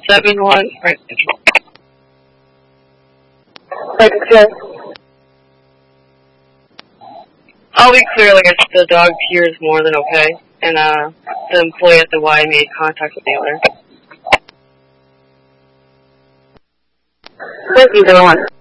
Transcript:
7-1, right. I'll be clear, like the dog here is more than okay, and the employee at the Y made contact with the owner. Thank you, 1.